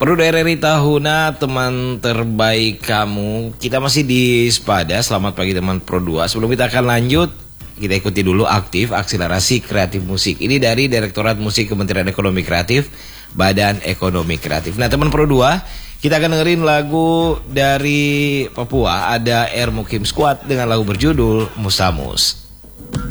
Pro RRI Tahuna, teman terbaik kamu. Kita masih di Sepada. Selamat pagi teman Pro 2. Sebelum kita akan lanjut, kita ikuti dulu aktif akselerasi kreatif musik. Ini dari Direktorat Musik Kementerian Ekonomi Kreatif, Badan Ekonomi Kreatif. Nah teman Pro 2, kita akan dengerin lagu dari Papua. Ada Air Mukim Squad dengan lagu berjudul Musamus.